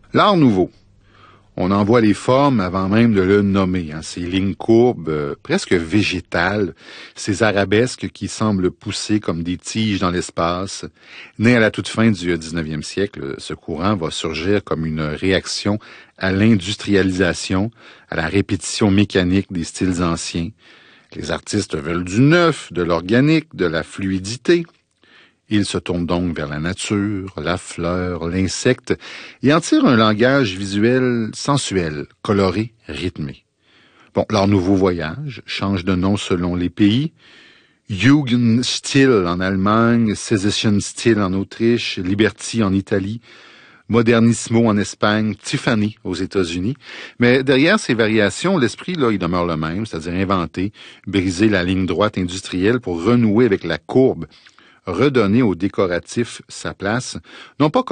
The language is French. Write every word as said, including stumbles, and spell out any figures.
L'art nouveau. On en voit les formes avant même de le nommer. Hein. Ces lignes courbes, euh, presque végétales, ces arabesques qui semblent pousser comme des tiges dans l'espace. Né à la toute fin du dix-neuvième siècle, ce courant va surgir comme une réaction à l'industrialisation, à la répétition mécanique des styles anciens. Les artistes veulent du neuf, de l'organique, de la fluidité. Ils se tournent donc vers la nature, la fleur, l'insecte, et en tirent un langage visuel sensuel, coloré, rythmé. Bon, leur nouveau voyage change de nom selon les pays. Jugendstil en Allemagne, Secessionstil en Autriche, Liberty en Italie, Modernissimo en Espagne, Tiffany aux États-Unis. Mais derrière ces variations, l'esprit, là, il demeure le même, c'est-à-dire inventer, briser la ligne droite industrielle pour renouer avec la courbe, redonner au décoratif sa place, non pas comme